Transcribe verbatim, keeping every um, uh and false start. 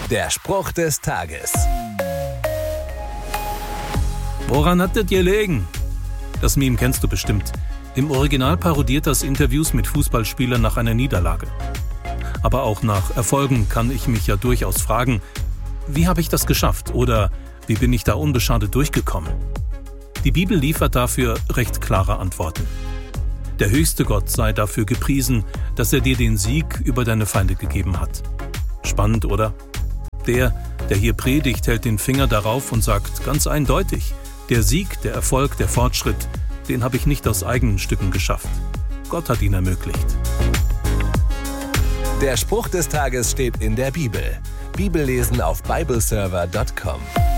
Der Spruch des Tages. Woran hat das gelegen? Das Meme kennst du bestimmt. Im Original parodiert das Interviews mit Fußballspielern nach einer Niederlage. Aber auch nach Erfolgen kann ich mich ja durchaus fragen, wie habe ich das geschafft oder wie bin ich da unbeschadet durchgekommen? Die Bibel liefert dafür recht klare Antworten. Der höchste Gott sei dafür gepriesen, dass er dir den Sieg über deine Feinde gegeben hat. Spannend, oder? Der, der hier predigt, hält den Finger darauf und sagt ganz eindeutig, der Sieg, der Erfolg, der Fortschritt, den habe ich nicht aus eigenen Stücken geschafft. Gott hat ihn ermöglicht. Der Spruch des Tages steht in der Bibel. Bibellesen auf bibleserver punkt com.